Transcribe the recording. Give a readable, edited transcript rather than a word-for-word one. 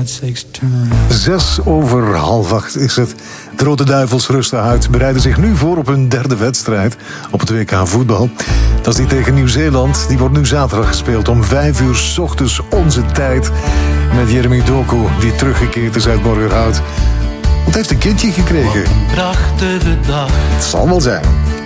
God's sakes, turn around. 7:06 is het. De Rode Duivels rusten uit. Bereiden zich nu voor op hun derde wedstrijd op het WK voetbal. Dat is die tegen Nieuw-Zeeland. Die wordt nu zaterdag gespeeld om 5:00 's ochtends onze tijd. Met Jeremy Doku, die teruggekeerd is uit Borgerhout. Want hij heeft een kindje gekregen. Wat een prachtige dag. Het zal wel zijn.